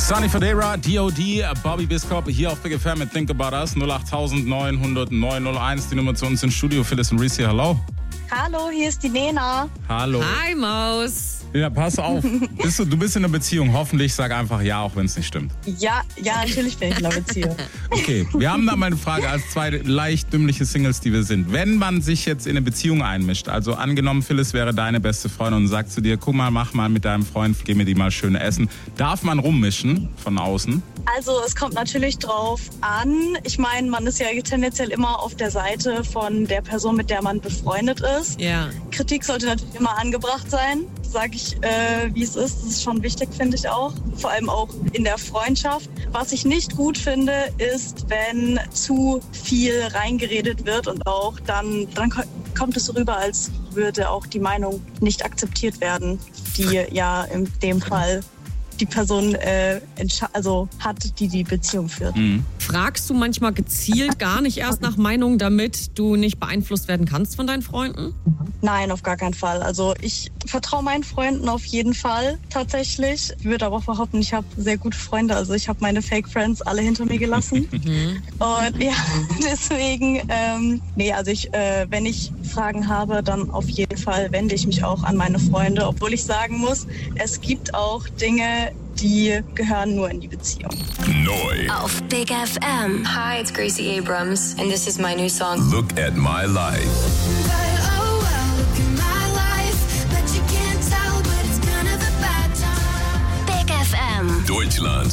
Sunny Federa, D.O.D., Bobby Biscop, hier auf Big FM mit Think About Us, 08900 die Nummer zu uns ins Studio. Phyllis und Reese, hallo. Hallo, hier ist die Lena. Hallo. Hi, Maus. Ja, pass auf. Du bist in einer Beziehung. Hoffentlich sag einfach ja, auch wenn es nicht stimmt. Ja, natürlich bin ich in einer Beziehung. Okay, wir haben da mal eine Frage als zwei leicht dümmliche Singles, die wir sind. Wenn man sich jetzt in eine Beziehung einmischt, also angenommen, Phyllis wäre deine beste Freundin und sagt zu dir, guck mal, mach mal mit deinem Freund, geh mir die mal schön essen. Darf man rummischen von außen? Also es kommt natürlich drauf an. Ich meine, man ist ja tendenziell immer auf der Seite von der Person, mit der man befreundet ist. Ja. Kritik sollte natürlich immer angebracht sein. Sag ich, wie es ist. Das ist schon wichtig, finde ich auch. Vor allem auch in der Freundschaft. Was ich nicht gut finde, ist, wenn zu viel reingeredet wird und auch dann kommt es so rüber, als würde auch die Meinung nicht akzeptiert werden, die ja in dem Fall die Person hat, die Beziehung führt. Mhm. Fragst du manchmal gezielt gar nicht erst nach Meinung, damit du nicht beeinflusst werden kannst von deinen Freunden? Nein, auf gar keinen Fall. Also ich vertraue meinen Freunden auf jeden Fall tatsächlich. Ich würde aber auch behaupten, ich habe sehr gute Freunde. Also ich habe meine Fake Friends alle hinter mir gelassen. Und ja, deswegen, wenn ich Fragen habe, dann auf jeden Fall wende ich mich auch an meine Freunde. Obwohl ich sagen muss, es gibt auch Dinge, die gehören nur in die Beziehung. Neu. Auf Big FM. Hi, it's Gracie Abrams, and this is my new song. Look at my life. Big FM. Deutschland.